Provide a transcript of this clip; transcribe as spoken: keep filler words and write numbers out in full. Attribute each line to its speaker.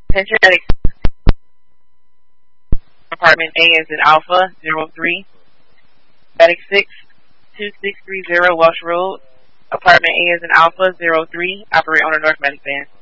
Speaker 1: Attention, medic. Apartment A is in Alpha zero three. Medic six two six three zero Walsh Road. Apartment A is in Alpha zero three. Operate on a North Medic van.